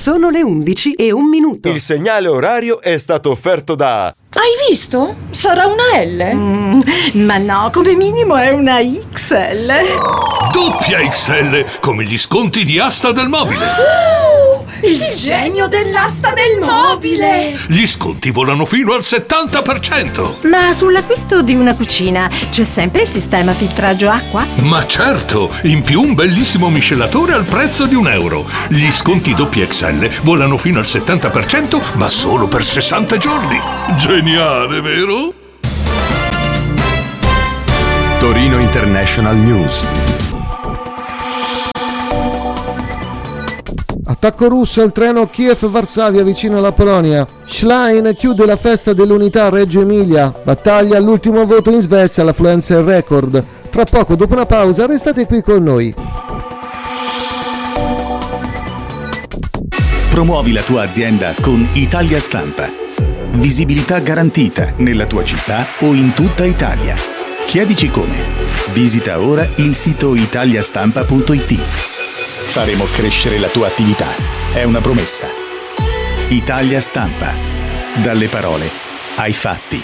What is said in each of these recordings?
Sono le 11:01. Il segnale orario è stato offerto da... Hai visto? Sarà una L? Ma no, come minimo è una XL. Doppia XL, come gli sconti di Asta del Mobile. Il genio dell'asta del mobile! Gli sconti volano fino al 70%. Ma sull'acquisto di una cucina c'è sempre il sistema filtraggio acqua? Ma certo, in più un bellissimo miscelatore al prezzo di €1. Gli sconti doppia XL volano fino al 70%, ma solo per 60 giorni. Geniale, vero? Torino International News. Attacco russo al treno Kiev-Varsavia vicino alla Polonia. Schlein chiude la festa dell'unità a Reggio Emilia. Battaglia all'ultimo voto in Svezia, l'affluenza è record. Tra poco, dopo una pausa, restate qui con noi. Promuovi la tua azienda con Italia Stampa. Visibilità garantita nella tua città o in tutta Italia. Chiedici come. Visita ora il sito italiastampa.it. Faremo crescere la tua attività. È una promessa. Italia Stampa. Dalle parole ai fatti.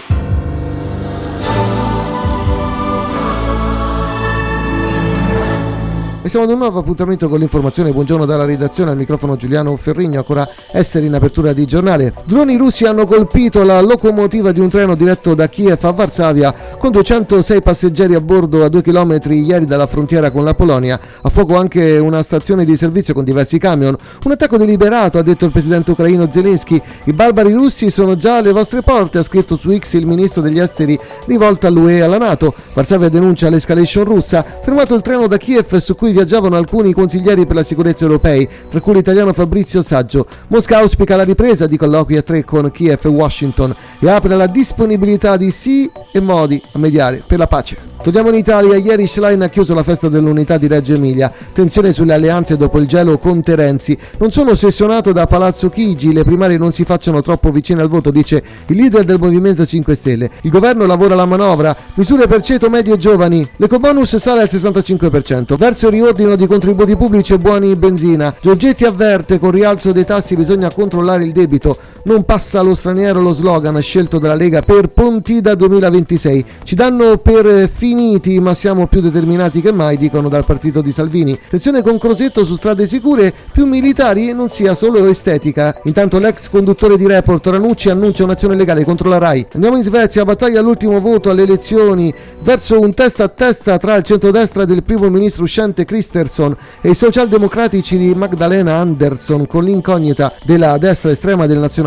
E siamo ad un nuovo appuntamento con l'informazione. Buongiorno dalla redazione, al microfono Giuliano Ferrigno, ancora essere in apertura di giornale. Droni russi hanno colpito la locomotiva di un treno diretto da Kiev a Varsavia con 206 passeggeri a bordo a 2 chilometri ieri dalla frontiera con la Polonia. A fuoco anche una stazione di servizio con diversi camion. Un attacco deliberato, ha detto il presidente ucraino Zelensky. I barbari russi sono già alle vostre porte, ha scritto su X il ministro degli esteri rivolto all'UE e alla NATO. Varsavia denuncia l'escalation russa. Fermato il treno da Kiev su cui viaggiavano alcuni consiglieri per la sicurezza europei, tra cui l'italiano Fabrizio Saggio. Mosca auspica la ripresa di colloqui a 3 con Kiev e Washington e apre la disponibilità di sì e modi a mediare per la pace. Torniamo in Italia. Ieri Schlein ha chiuso la festa dell'unità di Reggio Emilia. Tensione sulle alleanze dopo il gelo con Renzi. Non sono ossessionato da Palazzo Chigi, le primarie non si facciano troppo vicine al voto, dice il leader del Movimento 5 Stelle. Il governo lavora alla manovra, misure per ceto medio e giovani. L'ecobonus sale al 65%, verso il riordino di contributi pubblici e buoni benzina. Giorgetti avverte, con rialzo dei tassi bisogna controllare il debito. Non passa allo straniero lo slogan scelto dalla Lega per Pontida 2026. Ci danno per finiti, ma siamo più determinati che mai, dicono dal partito di Salvini. Tensione con Crosetto su strade sicure, più militari e non sia solo estetica. Intanto l'ex conduttore di Report Ranucci annuncia un'azione legale contro la RAI. Andiamo in Svezia, battaglia all'ultimo voto alle elezioni verso un testa a testa tra il centrodestra del primo ministro uscente Kristersson e i socialdemocratici di Magdalena Andersson, con l'incognita della destra estrema del nazionalista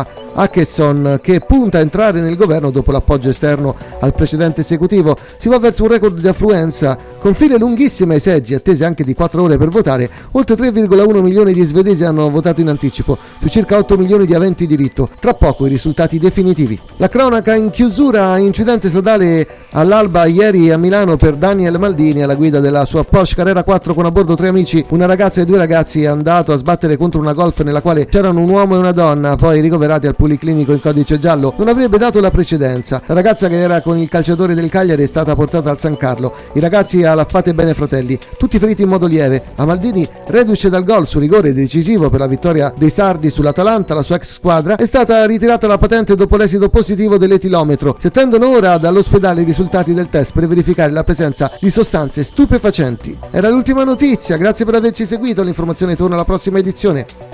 Åkesson, che punta a entrare nel governo dopo l'appoggio esterno al precedente esecutivo. Si va verso un record di affluenza con file lunghissime ai seggi, attese anche di 4 ore per votare. Oltre 3,1 milioni di svedesi hanno votato in anticipo, più circa 8 milioni di aventi diritto. Tra poco i risultati definitivi. La cronaca in chiusura: incidente stradale all'alba ieri a Milano per Daniel Maldini alla guida della sua Porsche Carrera 4 con a bordo 3 amici. Una ragazza e 2 ragazzi è andato a sbattere contro una Golf nella quale c'erano un uomo e una donna, poi ricoverati al policlinico in codice giallo. Non avrebbe dato la precedenza. La ragazza, che era con il calciatore del Cagliari, è stata portata al San Carlo. I ragazzi alla Fate Bene Fratelli, tutti feriti in modo lieve. A Maldini, reduce dal gol su rigore decisivo per la vittoria dei sardi sull'Atalanta, la sua ex squadra, è stata ritirata la patente dopo l'esito positivo dell'etilometro. Si attendono ora dall'ospedale i risultati del test per verificare la presenza di sostanze stupefacenti. Era l'ultima notizia, grazie per averci seguito. L'informazione torna alla prossima edizione.